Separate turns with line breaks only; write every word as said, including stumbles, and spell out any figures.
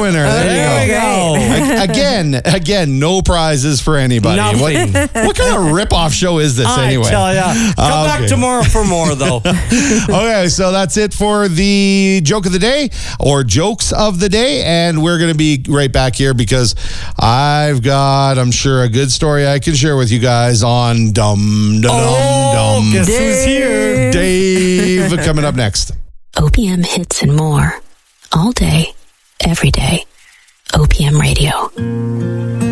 winner. There,
There
you go.
we go.
Again, again, no prizes for anybody.
Nothing.
What, what kind of rip-off show is this
I
anyway?
tell ya. Come
Okay.
back tomorrow for more, though.
Okay, so that's it for the joke of the day or jokes of the day. And we're going to be right back here because I've got, I'm sure, a good story I can share with you guys on Dum Dum
Oh,
Dum.
guess who's here?
Dave coming up next.
O P M hits and more. All day, every day. O P M Radio.